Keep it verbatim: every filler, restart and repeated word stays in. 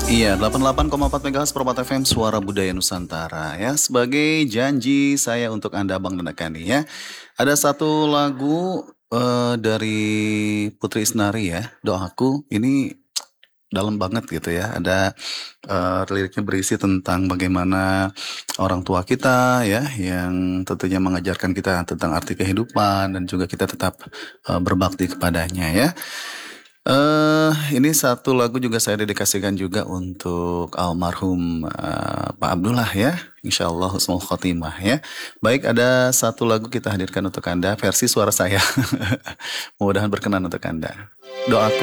Iya, delapan puluh delapan koma empat MHz Permata F M Suara Budaya Nusantara ya. Sebagai janji saya untuk Anda Bang dan Akani ya. Ada satu lagu eh, dari Putri Isnari ya, Doaku. Ini dalam banget gitu ya. Ada eh, liriknya berisi tentang bagaimana orang tua kita ya yang tentunya mengajarkan kita tentang arti kehidupan dan juga kita tetap eh, berbakti kepadanya ya. Eh, ini satu lagu juga saya dedikasikan juga untuk almarhum eh, Pak Abdullah ya. Insya Allah husnul khotimah ya. Baik, ada satu lagu kita hadirkan untuk Anda versi suara saya. Mudah-mudahan berkenan untuk Anda. Doaku.